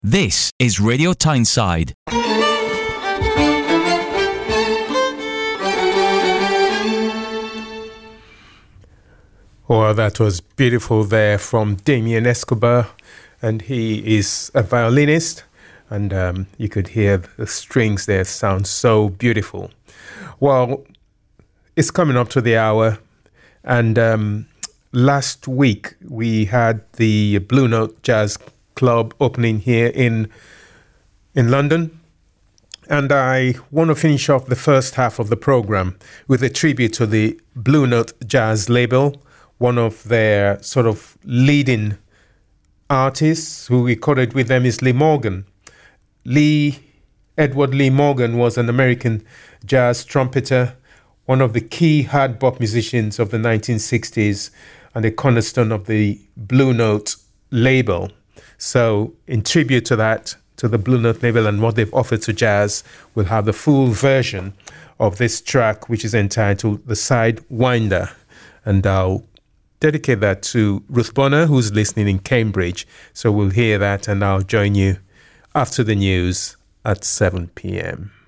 This is Radio Tyneside. Well, that was beautiful there from Damien Escobar, and he is a violinist, and you could hear the strings there sound so beautiful. Well, it's coming up to the hour, and last week we had the Blue Note Jazz Club opening here in London, and I want to finish off the first half of the program with a tribute to the Blue Note Jazz label. One of their sort of leading artists who recorded with them is Lee Morgan. Edward Lee Morgan was an American jazz trumpeter, one of the key hard bop musicians of the 1960s and a cornerstone of the Blue Note label. So in tribute to that, to the Blue Note label and what they've offered to jazz, we'll have the full version of this track, which is entitled The Sidewinder. And I'll dedicate that to Ruth Bonner, who's listening in Cambridge. So we'll hear that, and I'll join you after the news at 7 p.m.